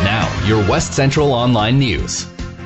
Now, your West Central Online News.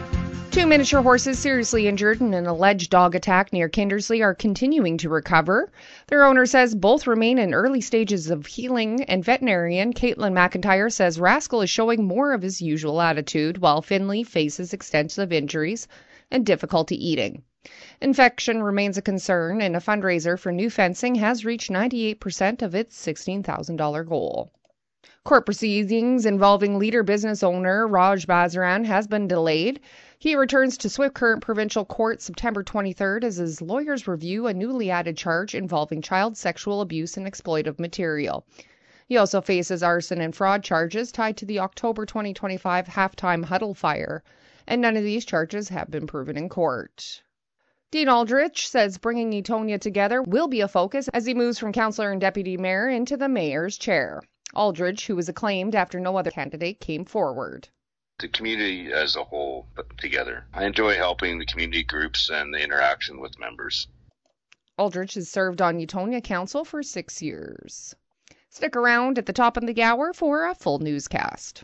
2 miniature horses seriously injured in an alleged dog attack near Kindersley are continuing to recover. Their owner says both remain in early stages of healing, and veterinarian Caitlin McIntyre says Rascal is showing more of his usual attitude, while Finley faces extensive injuries and difficulty eating. Infection remains a concern, and a fundraiser for new fencing has reached 98% of its $16,000 goal. Court proceedings involving Leader business owner Raj Bazaran has been delayed. He returns to Swift Current Provincial Court September 23rd as his lawyers review a newly added charge involving child sexual abuse and exploitive material. He also faces arson and fraud charges tied to the October 2025 halftime huddle fire, and none of these charges have been proven in court. Dean Aldrich says bringing Etonia together will be a focus as he moves from councillor and deputy mayor into the mayor's chair. Aldridge, who was acclaimed after no other candidate came forward. The community as a whole put together. I enjoy helping the community groups and the interaction with members. Aldridge has served on Etonia Council for 6 years. Stick around at the top of the hour for a full newscast.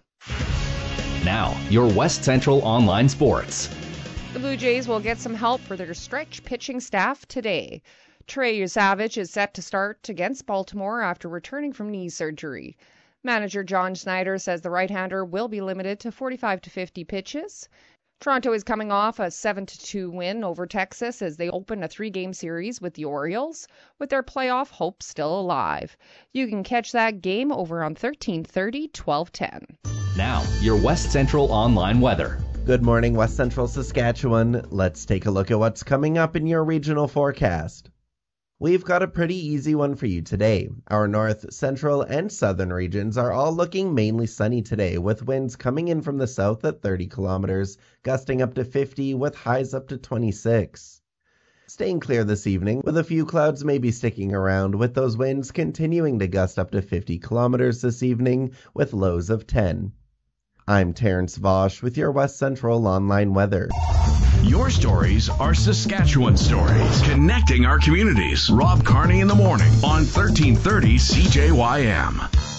Now, your West Central Online Sports. The Blue Jays will get some help for their stretch pitching staff today. Trey Yusavich is set to start against Baltimore after returning from knee surgery. Manager John Snyder says the right-hander will be limited to 45 to 50 pitches. Toronto is coming off a 7-2 win over Texas as they open a 3-game series with the Orioles, with their playoff hopes still alive. You can catch that game over on 1330 1210. Now, your West Central Online weather. Good morning, West Central Saskatchewan. Let's take a look at what's coming up in your regional forecast. We've got a pretty easy one for you today. Our north, central, and southern regions are all looking mainly sunny today, with winds coming in from the south at 30 kilometers, gusting up to 50 with highs up to 26. Staying clear this evening, with a few clouds maybe sticking around, with those winds continuing to gust up to 50 kilometers this evening, with lows of 10. I'm Terrence Vosch with your West Central Online weather. Your stories are Saskatchewan stories, connecting our communities. Rob Carney in the morning on 1330 CJYM.